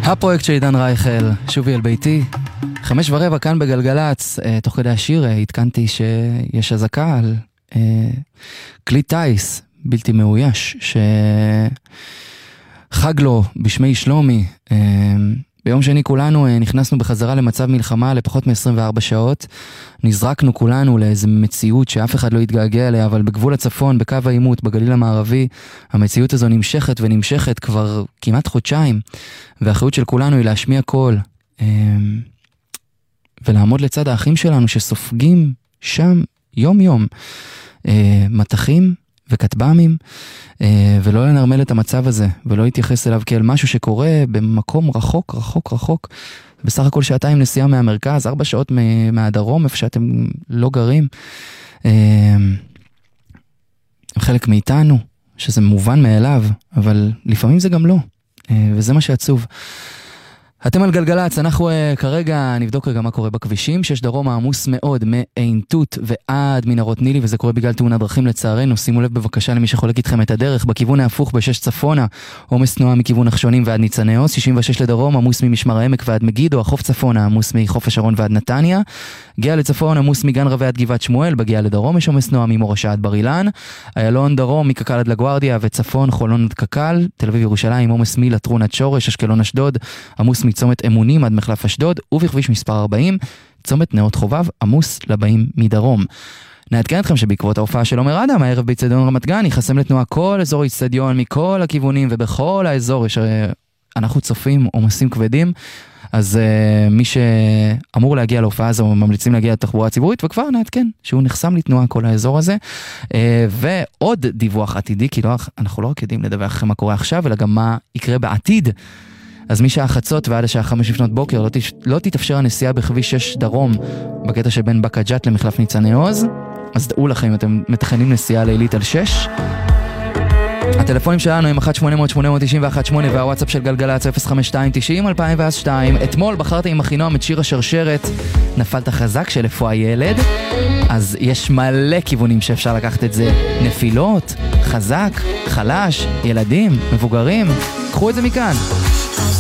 הפרויקט של עידן רייכל, שובי אל ביתי, 5:15 כאן בגלגלץ. תוך כדי השיר התקנתי שיש הזקה על כלי טייס בלתי מאויש שחג לו בשמי שלומי. ביום שני כולנו נכנסנו בחזרה למצב מלחמה לפחות מ-24 שעות. נזרקנו כולנו לאיזו מציאות שאף אחד לא יתגעגע אליה, אבל בגבול הצפון, בקו העימות, בגליל המערבי, המציאות הזו נמשכת ונמשכת כבר כמעט חודשיים, והאחריות של כולנו היא להשמיע קול, ולעמוד לצד האחים שלנו שסופגים שם יום יום מתחים וכתב"מים, ולא לנרמל את המצב הזה, ולא להתייחס אליו כאל משהו שקורה במקום רחוק, רחוק, רחוק. בסך הכל 2 נסיעה מהמרכז, 4 שעות מהדרום, איפה שאתם לא גרים. הם חלק מאיתנו, שזה מובן מאליו, אבל לפעמים זה גם לא, וזה מה שעצוב. אתם על גלגלץ, אנחנו כרגע נבדוק רגע מה קורה בכבישים. 6 דרום עמוס מאוד מעין תות ועד מנהרות נילי, וזה קורה בגלל תאונת דרכים לצערנו. שימו לב בבקשה למי שחולק איתכם את הדרך. בכיוון ההפוך ב6 צפונה, עומס תנועה מכיוון נחשונים ועד ניצני עוז. 66 לדרום עמוס ממשמר העמק ועד מגידו. החוף צפונה עמוס מחוף השרון ועד נתניה. גאה לצפון עמוס מגן רבי עד גבעת שמואל. בגאה לדרום יש עומס תנועה ממורשה עד בר אילן. איילון דרום מקק"ל עד לגוארדיה, וצפון חולון עד קק"ל. תל אביב ירושלים עומס מלטרון עד שורש. אשקלון אשדוד עמוס מצומת אמונים עד מחלף אשדוד, ובכביש מספר 40 צומת נאות חובב עמוס לבאים מדרום. נעדכן אתכם שבעקבות ההופעה של עומר אדם הערב באצטדיון רמת גן ייחסם לתנועה כל אזור האצטדיון מכל הכיוונים, ובכל האזור יש אנחנו צופים עומסים כבדים. אז מי שאמור להגיע להופעה הזו ממליצים להגיע לתחבורה הציבורית, וכבר נעדכן שהוא נחסם לתנועה כל האזור הזה. ועוד דיווח עתידי, כי אנחנו לא רק יודעים לדווח לכם מה קורה עכשיו, אלא גם מה יקרה בעתיד. אז משעה חצות ועד השעה 5 לפנות בוקר לא תתאפשר הנסיעה בכביש 6 דרום בקטע שבין בקה ג'ת למחלף ניצני עוז. אז דעו לכם, אתם מתכננים נסיעה לילית על 6. הטלפונים שלנו הם 1-800-891-8 והוואטסאפ של גלגלץ 052-90-2002. אתמול בחרתי עם אחינועם את שיר השרשרת נפלת חזק של איפה הילד. אז יש מלא כיוונים שאפשר לקחת את זה. נפילות, חזק, חלש, ילדים, מבוגרים. קחו את זה מכאן.